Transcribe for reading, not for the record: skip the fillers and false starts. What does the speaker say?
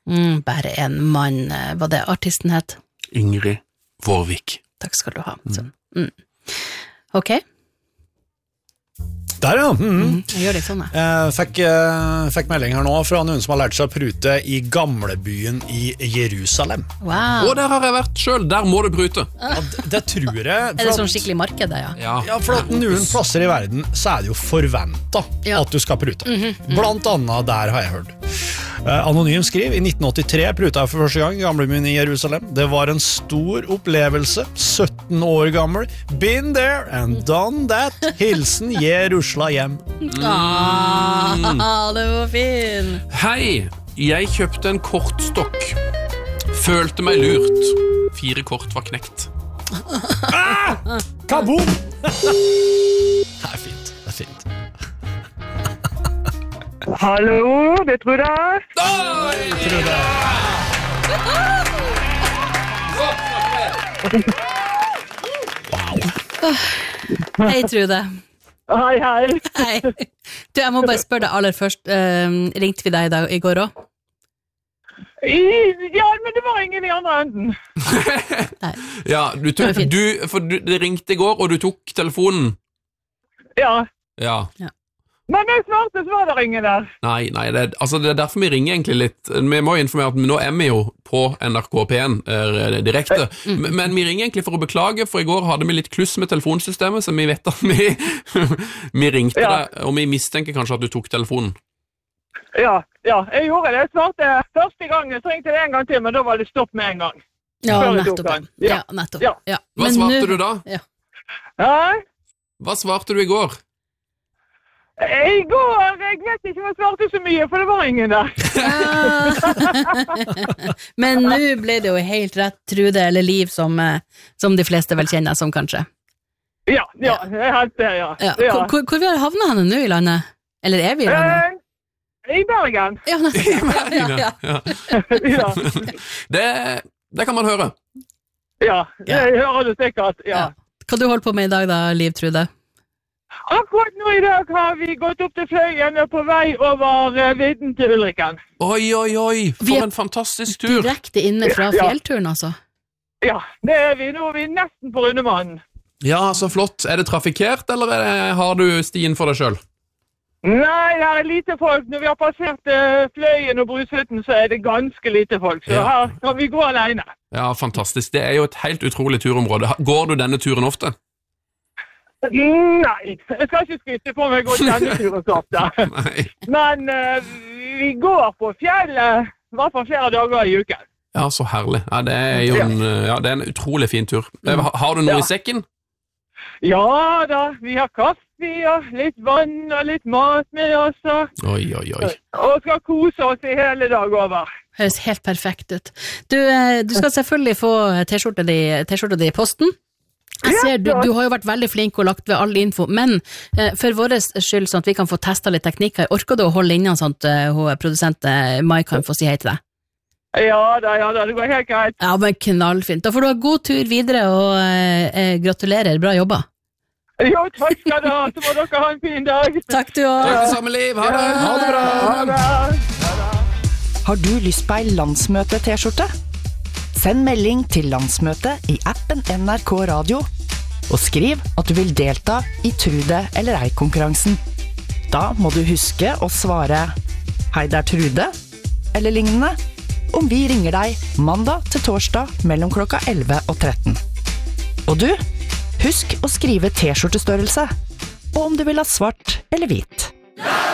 Bare en mann, hva det artisten het? Ingrid Vårvik. Takk skal du ha. Ok. Der, ja. Jeg gjør litt sånn, Fikk melding her nå fra noen som har lært seg å prute i gamlebyen i Jerusalem. Wow. Og der har jeg vært selv, der må du prute. Ja, det tror jeg. Er det sånn skikkelig marked, ja? Ja, for at noen plasser i verden så er det jo forventet at du skal prute. Blant annet der har jeg hørt. Anonym skriver, i 1983 pruta jeg for første gang i gamlebyen i Jerusalem. Det var en stor opplevelse, 17 år gammel. Been there and done that. Hilsen Jerusalem. Det var fin. Hei, jeg kjøpte en kortstokk. Følte meg lurt. 4 kort var knekt. Kaboom! Det er fint, det er fint. Hallo, det tror jeg. Hei, Trude. Hei. Hei. Du, jeg må bare spørre deg aller først. Ringte vi deg i går også? Ja, men det var ingen i andre enden. Ja, det ringte i går, og du tok telefonen. Ja. Men jeg svarte, så var det ingen der. Nei, det er derfor vi ringer egentlig litt. Vi må informere at nå er vi jo på NRK P1 direkte, men vi ringer egentlig for å beklage, for i går hadde vi litt kluss med telefonsystemet, så vi vet at vi ringte deg, og vi mistenker kanskje at du tok telefonen. Ja, jeg gjorde det. Jeg svarte første gang, så ringte jeg en gang til, men da var det stopp med en gang. Ja, nettopp. Ja. Hva svarte du da? Hva svarte du i går? I går, jeg vet ikke om jeg svarte så mye, for det var ingen der. Men nå ble det jo helt rett, Trude, eller Liv, som de fleste vel kjenner som kanskje. Ja, jeg er helt der, ja. Hvor vi har havnet henne nå i landet? Eller er vi i landet? I Bergen. Ja. Det kan man høre. Ja, jeg hører det sikkert, Hva du holder på med i dag da, Liv, Trude? Akkurat nå i dag har vi gått opp til Fløyen og på vei over vidden til Ulriken. Oi, for en fantastisk tur. Direkte inne fra fjellturen, altså. Ja, det er vi. Nå er vi nesten på Rundemannen. Ja, så flott. Er det trafikkert, eller har du stien for deg selv? Nei, her er lite folk. Når vi har passert Fløyen og Brushytten, så er det ganske lite folk. Så her kan vi gå alene. Ja, fantastisk. Det er jo et helt utrolig turområde. Går du denne turen ofte? Nei, jeg skal ikke skryte på meg å gå denne turen så ofte. Men vi går på fjellet, i hvert fall flere dager i uken. Ja, så herlig. Ja, det er jo det er en utrolig fin tur. Har du noe i sekken? Ja da, vi har kaffe og litt vann og litt mat med oss. Oi. Og skal kose oss i hele dag over. Høres helt perfekt ut. Du skal selvfølgelig få t-skjorta di i posten. Jeg ser, du har jo vært veldig flink og lagt ved all info, men for vår skyld, sånn at vi kan få testet litt teknikker, orker du å holde innan sånn at produsent Mai kan få si hei til deg? Ja, det går helt greit. Ja, men knallfint. Da får du ha god tur videre, og gratulerer, bra jobba. Jo, takk skal du ha, så må dere ha en fin dag. Takk du også. Takk for samme liv, ha det. Ha det bra. Ha det. Har du lyst på en landsmøte-t-skjorte? Send melding til landsmøtet i appen NRK Radio, og skriv at du vil delta i Trude eller ei-konkurransen. Da må du huske å svare «Hei, det er Trude», eller lignende, om vi ringer deg mandag til torsdag mellom klokka 11 og 13. Og du, husk å skrive t-skjortestørrelse, og om du vil ha svart eller hvit.